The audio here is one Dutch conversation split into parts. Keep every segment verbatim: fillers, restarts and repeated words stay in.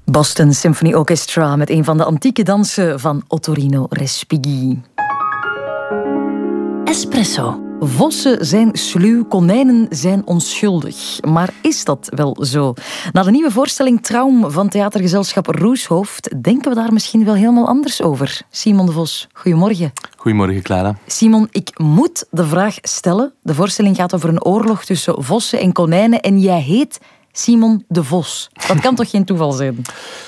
Boston Symphony Orchestra met een van de antieke dansen van Ottorino Respighi. Espresso. Vossen zijn sluw, konijnen zijn onschuldig. Maar is dat wel zo? Na de nieuwe voorstelling Traum van theatergezelschap Roeshoofd denken we daar misschien wel helemaal anders over. Simon de Vos, goedemorgen. Goedemorgen, Clara. Simon, ik moet de vraag stellen. De voorstelling gaat over een oorlog tussen vossen en konijnen en jij heet Simon de Vos. Dat kan toch geen toeval zijn?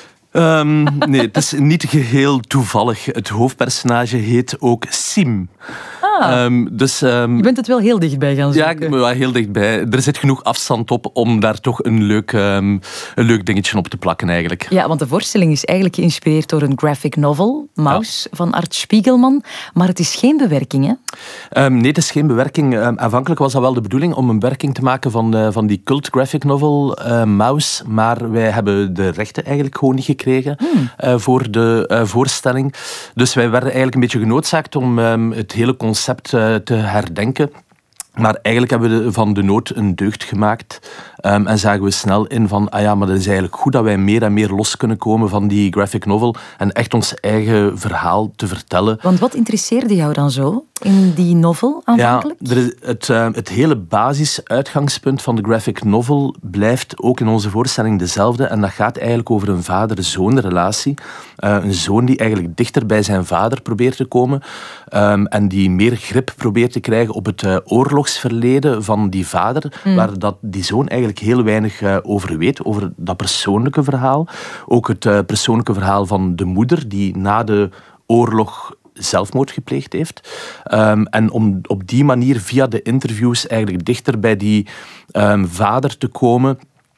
Um, nee, het is niet geheel toevallig. Het hoofdpersonage heet ook Sim. Ah, um, dus, um, je bent het wel heel dichtbij gaan zoeken. Ja, ik ben wel heel dichtbij. Er zit genoeg afstand op om daar toch een leuk, um, een leuk dingetje op te plakken eigenlijk. Ja, want de voorstelling is eigenlijk geïnspireerd door een graphic novel, Maus, ja. van Art Spiegelman. Maar het is geen bewerking, hè? Um, nee, het is geen bewerking. Um, aanvankelijk was dat wel de bedoeling om een bewerking te maken van, uh, van die cult graphic novel uh, Maus. Maar wij hebben de rechten eigenlijk gewoon niet gekregen hmm. uh, voor de uh, voorstelling. Dus wij werden eigenlijk een beetje genoodzaakt om um, het hele concept uh, te herdenken. Maar eigenlijk hebben we van de nood een deugd gemaakt. Um, en zagen we snel in van, ah ja, maar het is eigenlijk goed dat wij meer en meer los kunnen komen van die graphic novel en echt ons eigen verhaal te vertellen. Want wat interesseerde jou dan zo in die novel aanvankelijk? Ja, er is het, uh, het hele basis-uitgangspunt van de graphic novel blijft ook in onze voorstelling dezelfde. En dat gaat eigenlijk over een vader-zoon-relatie. Uh, een zoon die eigenlijk dichter bij zijn vader probeert te komen. Um, en die meer grip probeert te krijgen op het uh, oorlogsverleden van die vader. Mm. Waar dat die zoon eigenlijk heel weinig uh, over weet. Over dat persoonlijke verhaal. Ook het uh, persoonlijke verhaal van de moeder die na de oorlog zelfmoord gepleegd heeft. Um, en om op die manier via de interviews eigenlijk dichter bij die um, vader te komen.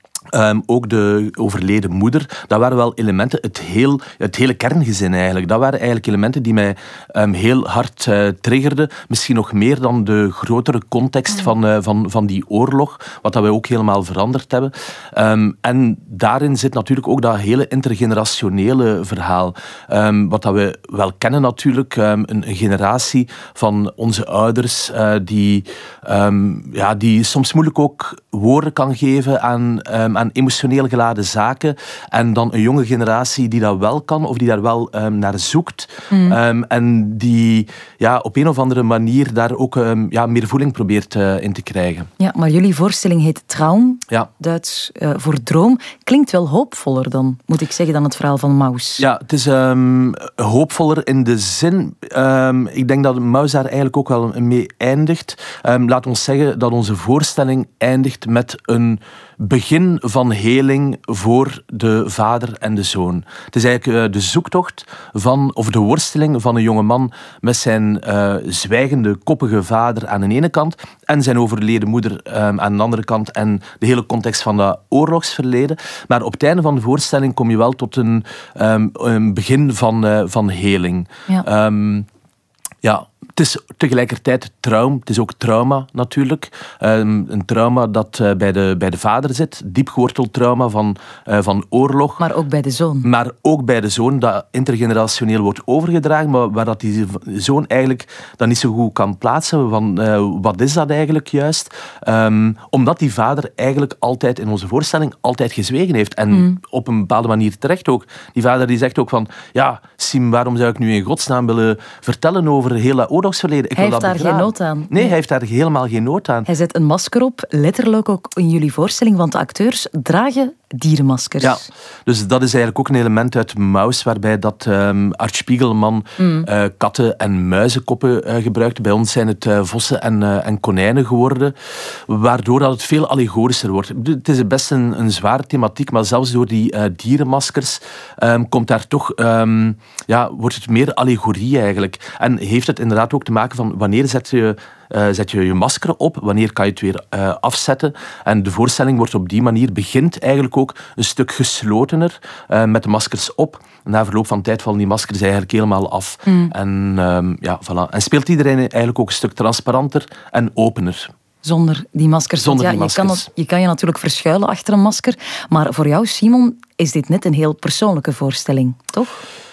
Um, ook de overleden moeder, dat waren wel elementen, het, heel, het hele kerngezin eigenlijk, dat waren eigenlijk elementen die mij um, heel hard uh, triggerden, misschien nog meer dan de grotere context van, uh, van, van die oorlog, wat dat wij ook helemaal veranderd hebben. Um, en daarin zit natuurlijk ook dat hele intergenerationele verhaal, um, wat dat we wel kennen natuurlijk, um, een, een generatie van onze ouders uh, die, um, ja, die soms moeilijk ook woorden kan geven aan um, aan emotioneel geladen zaken. En dan een jonge generatie die dat wel kan, of die daar wel um, naar zoekt. Mm. Um, en die ja, op een of andere manier daar ook um, ja, meer voeling probeert uh, in te krijgen. Ja, maar jullie voorstelling heet Traum, ja. Duits uh, voor droom. Klinkt wel hoopvoller dan, moet ik zeggen, dan het verhaal van Maus. Ja, het is um, hoopvoller in de zin... Um, ik denk dat Maus daar eigenlijk ook wel mee eindigt. Um, laat ons zeggen dat onze voorstelling eindigt met een begin van heling voor de vader en de zoon. Het is eigenlijk uh, de zoektocht van, of de worsteling van een jongeman met zijn uh, zwijgende, koppige vader aan de ene kant en zijn overleden moeder um, aan de andere kant en de hele context van dat oorlogsverleden. Maar op het einde van de voorstelling kom je wel tot een, um, een begin van, uh, van heling. Ja. Um, ja. Het is tegelijkertijd traum. Het is ook trauma natuurlijk. Um, een trauma dat uh, bij, de, bij de vader zit. Diep geworteld trauma van, uh, van oorlog. Maar ook bij de zoon. Maar ook bij de zoon dat intergenerationeel wordt overgedragen. Maar waar dat die zoon eigenlijk dat niet zo goed kan plaatsen. Van, uh, wat is dat eigenlijk juist? Um, omdat die vader eigenlijk altijd in onze voorstelling altijd gezwegen heeft. En mm. op een bepaalde manier terecht ook. Die vader die zegt ook van... Ja, Sim, waarom zou ik nu in godsnaam willen vertellen over heel dat oorlogsverleden? Ik hij wil heeft dat daar geen nood aan. Nee, nee, hij heeft daar helemaal geen nood aan. Hij zet een masker op, letterlijk ook in jullie voorstelling, want de acteurs dragen dierenmaskers. Ja, dus dat is eigenlijk ook een element uit Maus, waarbij dat um, Art Spiegelman mm. uh, katten- en muizenkoppen uh, gebruikt. Bij ons zijn het uh, vossen en, uh, en konijnen geworden, waardoor dat het veel allegorischer wordt. Het is best een, een zware thematiek, maar zelfs door die uh, dierenmaskers um, komt daar toch, um, ja, wordt het meer allegorie eigenlijk. En heeft het inderdaad ook te maken van wanneer zet je Uh, zet je je masker op, wanneer kan je het weer uh, afzetten. En de voorstelling wordt op die manier, begint eigenlijk ook een stuk geslotener, uh, met de maskers op. Na verloop van tijd vallen die maskers eigenlijk helemaal af. Mm. En, um, ja, voilà. En speelt iedereen eigenlijk ook een stuk transparanter en opener. Zonder die maskers. Zonder ja, die maskers. Je kan, het, je kan je natuurlijk verschuilen achter een masker. Maar voor jou, Simon, is dit net een heel persoonlijke voorstelling, toch?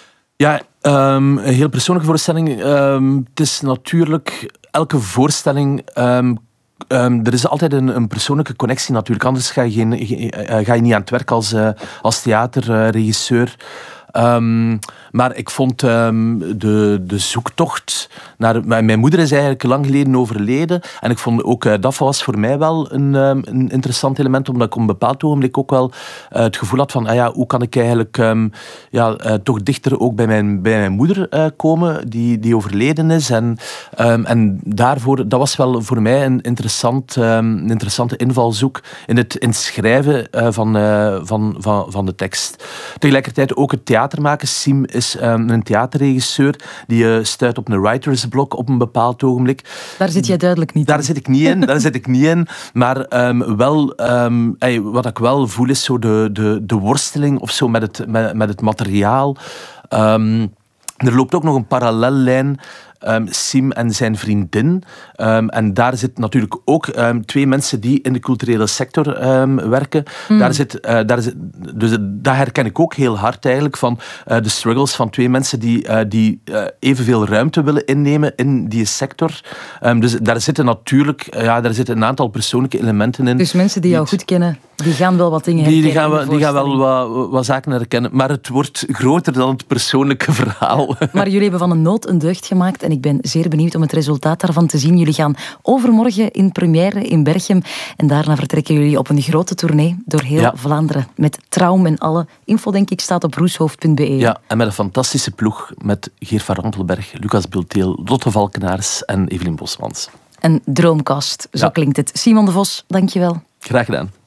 Ja, um, een heel persoonlijke voorstelling. Um, het is natuurlijk... Elke voorstelling um, Um, er is altijd een, een persoonlijke connectie natuurlijk. Anders ga je, geen, uh, ga je niet aan het werk als, uh, als theaterregisseur. Um, maar ik vond um, de, de zoektocht naar... Mijn moeder is eigenlijk lang geleden overleden. En ik vond ook, uh, dat was voor mij wel een, um, een interessant element. Omdat ik op een bepaald ogenblik ook wel uh, het gevoel had van... Ah ja, hoe kan ik eigenlijk um, ja, uh, toch dichter ook bij mijn, bij mijn moeder uh, komen, die, die overleden is. En, um, en daarvoor, dat was wel voor mij een, interessant, um, een interessante invalshoek in het, in het schrijven uh, van, uh, van, van, van de tekst. Tegelijkertijd ook het theater. Theatermaker. Siem is um, een theaterregisseur die uh, stuit op een writersblok op een bepaald ogenblik. Daar zit jij duidelijk niet Daar in. Zit ik niet in. Daar zit ik niet in. Maar um, wel, um, hey, wat ik wel voel is zo de, de, de worsteling of zo met het, met, met het materiaal. Um, er loopt ook nog een parallellijn. Um, Siem en zijn vriendin. Um, en daar zitten natuurlijk ook um, twee mensen die in de culturele sector um, werken. Mm. Daar zit, uh, daar zit, dus dat herken ik ook heel hard eigenlijk van uh, de struggles van twee mensen die, uh, die uh, evenveel ruimte willen innemen in die sector. Um, dus daar zitten natuurlijk uh, ja, daar zitten een aantal persoonlijke elementen in. Dus mensen die jou goed kennen, die gaan wel wat dingen herkennen. Die, die, gaan, wel, die gaan wel wat, wat zaken herkennen. Maar het wordt groter dan het persoonlijke verhaal. Maar jullie hebben van een nood een deugd gemaakt. En ik ben zeer benieuwd om het resultaat daarvan te zien. Jullie gaan overmorgen in première in Berchem. En daarna vertrekken jullie op een grote tournee door heel ja. Vlaanderen. Met Traum en alle info, denk ik, staat op roeshoofd punt be. Ja, en met een fantastische ploeg. Met Geert van Rantelberg, Lucas Bulteel, Lotte Valkenaars en Evelien Bosmans. Een droomkast, zo ja. klinkt het. Simon de Vos, dank je wel. Graag gedaan.